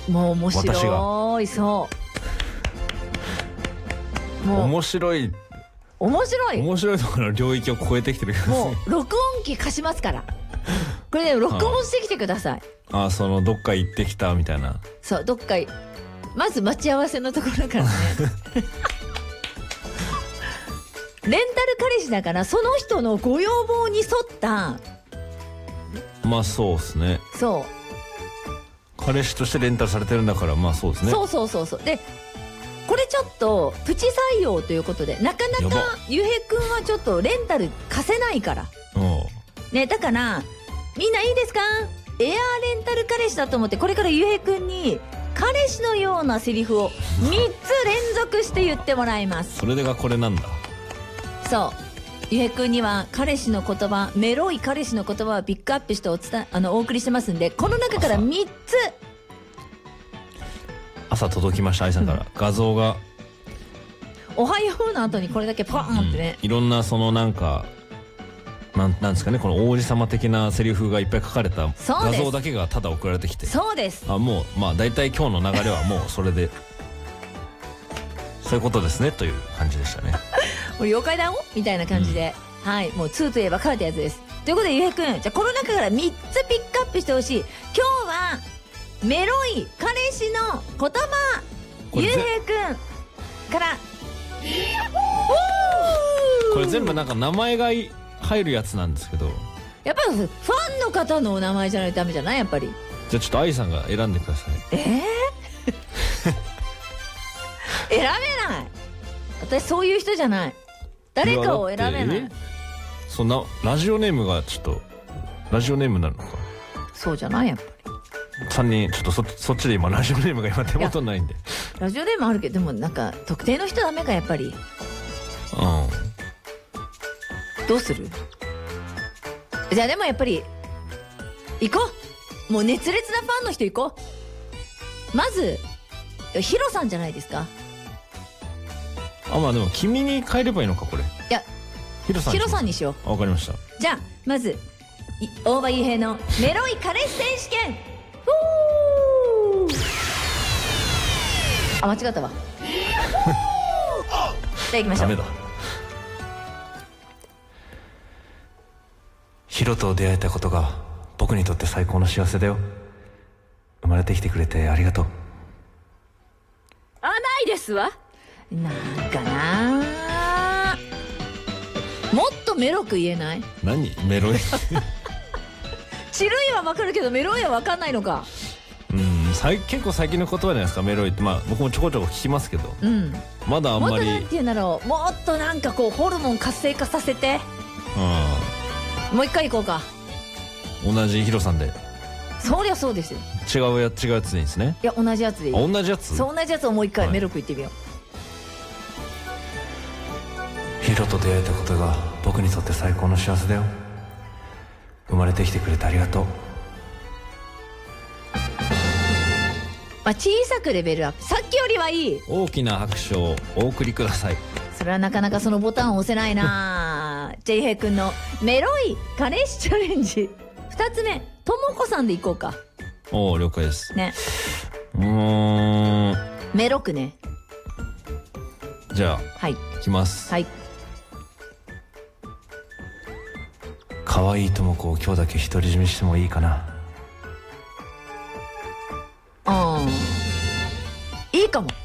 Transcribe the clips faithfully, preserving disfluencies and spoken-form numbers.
もう面白い。そうもう面白い面白い面白いところの領域を超えてきてるもう録音機貸しますからこれね録音してきてください。 ああ、そのどっか行ってきたみたいな。 そうどっかまず待ち合わせのところからねレンタル彼氏だからその人のご要望に沿ったまあそうですね。 そう彼氏としてレンタルされてるんだから、まあそうですね。 そうそうそうそうでこれちょっとプチ採用ということでなかなかゆうへいくんはちょっとレンタル貸せないからね。だからみんないいですか、エアーレンタル彼氏だと思ってこれからゆうへいくんに彼氏のようなセリフをみっつ連続して言ってもらいますそれがこれなんだ。 そうゆうへいくんには彼氏の言葉、メロい彼氏の言葉をピックアップしてお伝えあのお送りしてますんで、この中からみっつ朝届きました、愛さんから、うん、画像がおはようの後にこれだけパーンってね、 うん、いろんなそのなんかなんなんですかね、この王子様的なセリフがいっぱい書かれた画像だけがただ送られてきて、 そうです。 あ、もうまあ大体今日の流れはもうそれでそういうことですねという感じでしたねこれ妖怪だよみたいな感じで、うん、はい、もうツーといえばカーってやつです。ということでゆうへいくん、じゃあこの中からみっつピックアップしてほしい。今日はメロい彼氏の言葉、ゆうへいくんからこれ全部なんか名前が入るやつなんですけど、 やっぱりファンの方のお名前じゃないとダメじゃない、やっぱり。 じゃあちょっと愛さんが選んでください。 えー、選べない。私そういう人じゃない。誰かを選べない。 そんなラジオネームがちょっとラジオネームなのか。そうじゃない、やっぱり。さんにんちょっと そ, そっちで今ラジオネームが今手元ないんで。 ラジオネームあるけど、でもなんか特定の人ダメか、やっぱり。うん。どうする？じゃあでもやっぱり行こう。もう熱烈なファンの人行こう。まずヒロさんじゃないですか。 あ、まあでも君に変えればいいのか、これ。いや、ヒロさん、ヒロさんにしよう。 わかりました。 じゃあまず大場雄平のメロい彼氏選手権。あ、間違ったわ。じゃあ行きましょう。ダメだ。 ヒロと出会えたことが僕にとって最高の幸せだよ。生まれてきてくれてありがとう。 甘いですわ。なんかな、もっとメロく言えない？ 何メロいチルいは分かるけどメロいは分かんないのか。 うん、結構最近の言葉じゃないですか、メロいって。まあ僕もちょこちょこ聞きますけど、うん、まだあんまりもっとなんて言うんだろう、もっとなんかこうホルモン活性化させて、うん、もう一回行こうか。 同じヒロさんで。 そりゃそうですよ。 違うや違うやつでいいんですね。 いや同じやつでいい。 あ、同じやつ。 そう、同じやつをもう一回メロく言ってみよう。ヒロと出会えたことが僕にとって最高の幸せだよ。生まれてきてくれてありがとう。 まあ、小さくレベルアップ、さっきよりはいい。 大きな拍手をお送りください。 それはなかなかそのボタンを押せないなジェイヘイ君のメロい彼氏チャレンジ。ふたつめ、ともこさんでいこうか。 おお、了解ですね。 うーん、 メロくね。 じゃあ、 はい、いきます。 はい。 可愛いともこを今日だけ独り占めしてもいいかな。 あー、いいかも。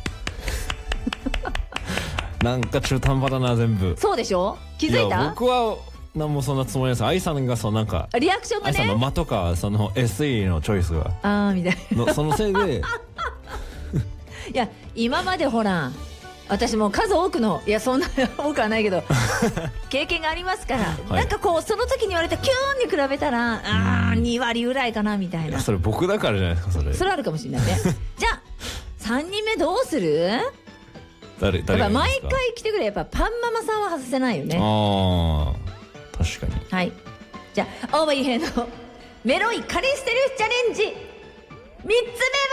なんか中途半端だな、全部。 そうでしょ。気づいた？ いや僕は何もそんなつもりないです。愛さんがそうなんかリアクションがね、 愛さんの間とかその エスイー のチョイスがあーみたいなそのせいでいや今までほら私も数多くの、いやそんな多くはないけど経験がありますから、はい、なんかこうその時に言われたキューンに比べたらあーに割ぐらいかなみたいな。いやそれ僕だからじゃないですか。それそれあるかもしれないねじゃあさんにんめどうする？ 誰誰やっぱ毎回来てくれ。やっぱパンママさんは外せないよね。 ああ確かに。 はい、じゃあ大場雄平のメロい彼氏セルフチャレンジみっ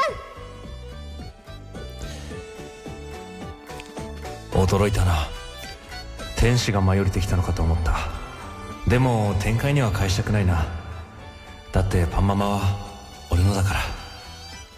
つめは驚いたな。天使が舞い降りてきたのかと思った。でも展開には返したくないな。だってパンママは俺のだから。